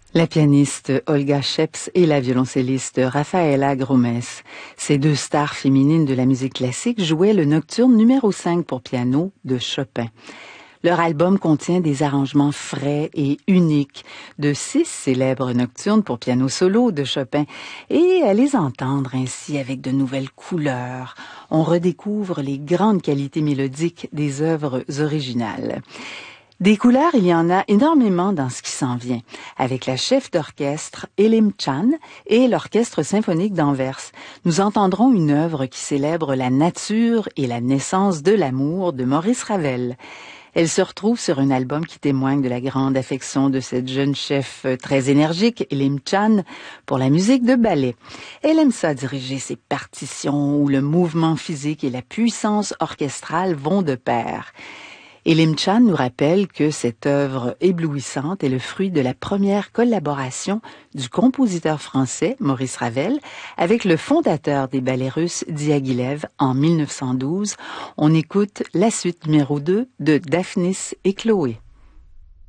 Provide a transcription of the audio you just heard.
La pianiste Olga Sheps et la violoncelliste Rafaela Gromes, ces deux stars féminines de la musique classique, jouaient le nocturne numéro 5 pour piano de Chopin. Leur album contient des arrangements frais et uniques de 6 célèbres nocturnes pour piano solo de Chopin. Et à les entendre ainsi avec de nouvelles couleurs, on redécouvre les grandes qualités mélodiques des œuvres originales. Des couleurs, il y en a énormément dans ce qui s'en vient, avec la chef d'orchestre Elim Chan et l'Orchestre symphonique d'Anvers. Nous entendrons une œuvre qui célèbre la nature et la naissance de l'amour de Maurice Ravel. Elle se retrouve sur un album qui témoigne de la grande affection de cette jeune chef très énergique, Elim Chan, pour la musique de ballet. Elle aime ça diriger ses partitions où le mouvement physique et la puissance orchestrale vont de pair. Elim Chan nous rappelle que cette œuvre éblouissante est le fruit de la première collaboration du compositeur français Maurice Ravel avec le fondateur des ballets russes Diaghilev en 1912. On écoute la suite numéro 2 de Daphnis et Chloé.